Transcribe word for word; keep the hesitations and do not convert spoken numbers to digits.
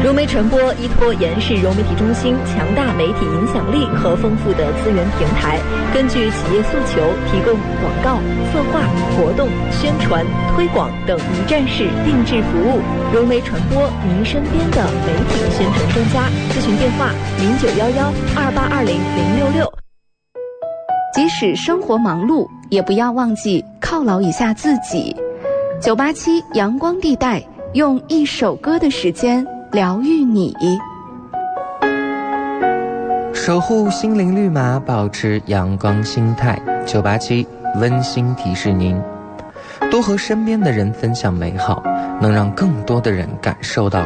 融媒传播依托延世融媒体中心强大媒体影响力和丰富的资源平台，根据企业诉求，提供广告、策划、活动、宣传、推广等一站式定制服务。融媒传播，您身边的媒体宣传专家。咨询电话：零九幺幺二八二零零六六。 即使生活忙碌，也不要忘记犒劳一下自己。九八七阳光地带，用一首歌的时间疗愈你， 守护心灵绿码，保持阳光心态。九八七温馨提示您，多和身边的人分享美好，能让更多的人感受到